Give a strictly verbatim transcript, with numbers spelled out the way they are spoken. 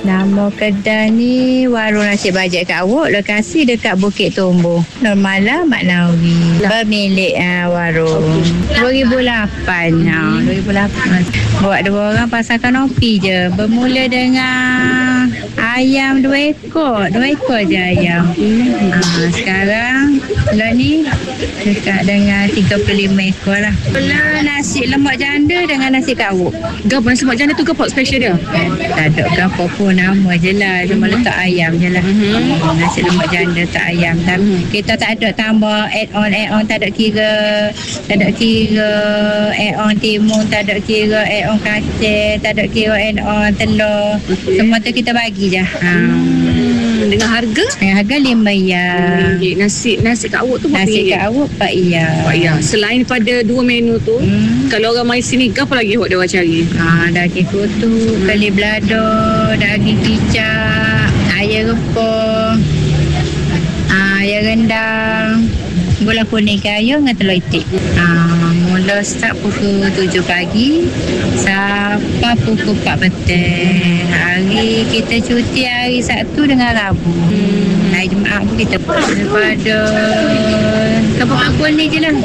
Nama kedai ni Warung Nasi Bajet Kak Awok. Lokasi dekat Bukit Tumbuh. Nurmala Mak Nawi. Pemilik uh, warung. dua ribu lapan. Ha, dua ribu lapan. Buat dua orang pasangkan kopi je. Bermula dengan ayam dua ekor. Dua ekor je ayam. Ha, sekarang lah ni dekat dengan tiga puluh lima ekor lah. Pula nasi lemak janda dengan nasi Kak Awok. Gap nasi lemak janda tu gap special dia? Tak ada gapa pun, nama je lah. Cuma letak ayam je lah. Mm-hmm. Nasi lemak janda tak ayam. Tapi mm. kita tak ada tambah add on, add on. Tak ada kira, tak ada kira add on timun, tak ada kira add on kacang, tak ada kira add on telur. Okay. Semua tu kita bagi je. Ha. Hmm, dengan harga? Dengan harga lima ya. Okay. Nasi nasi Kak Awok tu berapa Nasi Kak Awok empat ya. empat ya. Selain pada dua menu tu, hmm. kalau orang mai sini, apa lagi awak dia orang cari? Ha, daging kutu, hmm. keli belado, daging kicap, ayam repong, ayam rendang, gula kuning kayu dengan telur itik. Ha, mula start pukul tujuh pagi sampai pukul empat petang. Hari kita cuti hari Sabtu dengan Rabu. Hmm. Hari Jumaat pun kita daripada Kampung Ampun ni je lah.